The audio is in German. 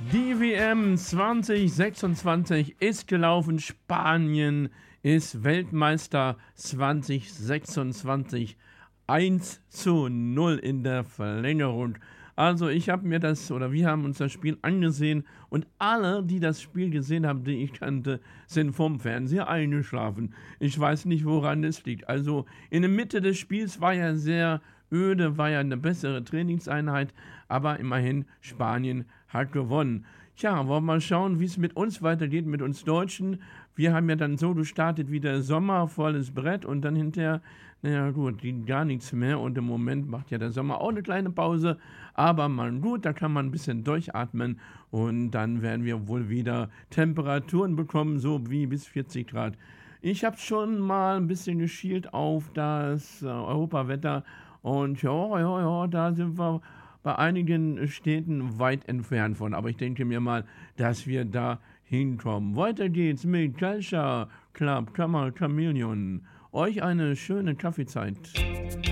Die WM 2026 ist gelaufen. Spanien ist Weltmeister 2026. 1:0 in der Verlängerung. Also wir haben uns das Spiel angesehen und alle, die das Spiel gesehen haben, die ich kannte, sind vom Fernseher eingeschlafen. Ich weiß nicht, woran es liegt. Also in der Mitte des Spiels war ja sehr öde, war ja eine bessere Trainingseinheit, aber immerhin Spanien hat gewonnen. Tja, wollen wir mal schauen, wie es mit uns weitergeht, mit uns Deutschen. Wir haben ja dann so gestartet wie der Sommer, volles Brett und dann hinterher, naja gut, ging gar nichts mehr und im Moment macht ja der Sommer auch eine kleine Pause, aber mal gut, da kann man ein bisschen durchatmen und dann werden wir wohl wieder Temperaturen bekommen, so wie bis 40 Grad. Ich habe schon mal ein bisschen geschielt auf das Europawetter und ja, da sind wir bei einigen Städten weit entfernt von. Aber ich denke mir mal, dass wir da hinkommen. Weiter geht's mit Culture Club Chameleon. Euch eine schöne Kaffeezeit.